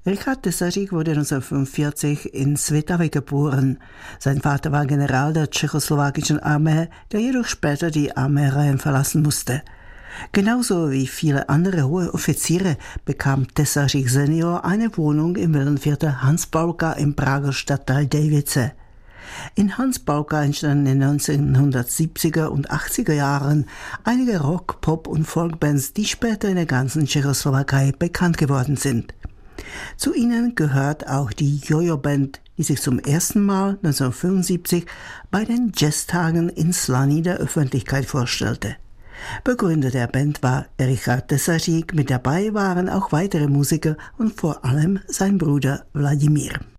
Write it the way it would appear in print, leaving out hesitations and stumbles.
Richard Tesařík wurde 1945 in Svitavy geboren. Sein Vater war General der tschechoslowakischen Armee, der jedoch später die Armeereihen verlassen musste. Genauso wie viele andere hohe Offiziere bekam Tesařík Senior eine Wohnung im Villenviertel Hans-Bauka im Prager Stadtteil Davice. In Hans-Bauka entstanden in den 1970er und 80er Jahren einige Rock-, Pop- und Folkbands, die später in der ganzen Tschechoslowakei bekannt geworden sind. Zu ihnen gehört auch die Jojo-Band, die sich zum ersten Mal 1975 bei den Jazztagen in Slaný der Öffentlichkeit vorstellte. Begründer der Band war Richard Tesařík, mit dabei waren auch weitere Musiker und vor allem sein Bruder Wladimír.